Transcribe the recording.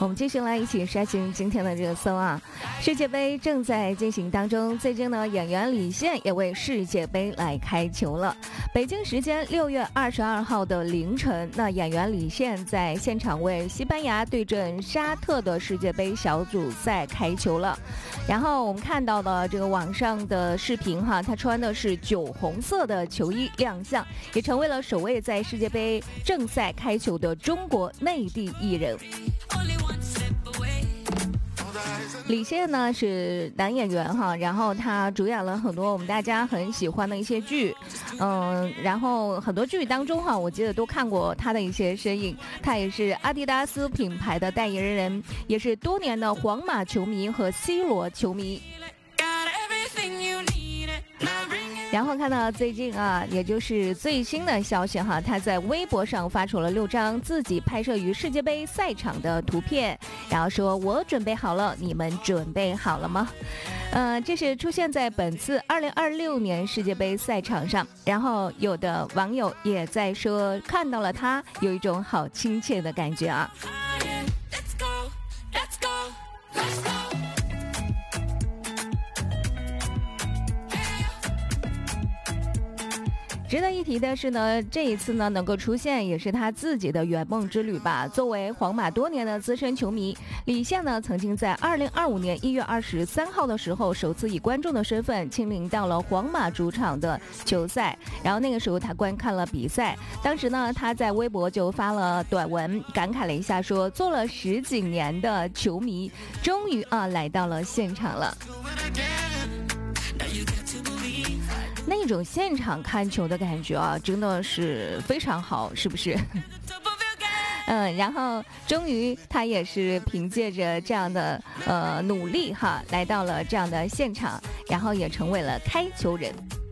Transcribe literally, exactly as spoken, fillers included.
我们继续来一起刷新今天的热搜啊！世界杯正在进行当中，最近呢，演员李现也为世界杯来开球了。北京时间六月二十二号的凌晨，那演员李现在现场为西班牙对阵沙特的世界杯小组赛开球了。然后我们看到的这个网上的视频哈，他穿的是酒红色的球衣亮相，也成为了首位在世界杯正赛开球的中国内地艺人。李现呢是男演员哈，然后他主演了很多我们大家很喜欢的一些剧，嗯，然后很多剧当中哈，我记得都看过他的一些身影。他也是阿迪达斯品牌的代言人，也是多年的皇马球迷和 C 罗球迷。然后看到最近啊，也就是最新的消息哈，他在微博上发出了六张自己拍摄于世界杯赛场的图片，然后说我准备好了，你们准备好了吗？呃，这是出现在本次二零二六年世界杯赛场上，然后有的网友也在说看到了他，有一种好亲切的感觉啊。值得一提的是呢，这一次呢能够出现也是他自己的圆梦之旅吧。作为皇马多年的资深球迷，李现呢曾经在二零二五年一月二十三号的时候，首次以观众的身份亲临到了皇马主场的球赛。然后那个时候他观看了比赛，当时呢他在微博就发了短文，感慨了一下说，做了十几年的球迷，终于啊来到了现场了。那种现场看球的感觉啊，真的是非常好，是不是？嗯，然后终于他也是凭借着这样的呃努力哈，来到了这样的现场，然后也成为了开球人。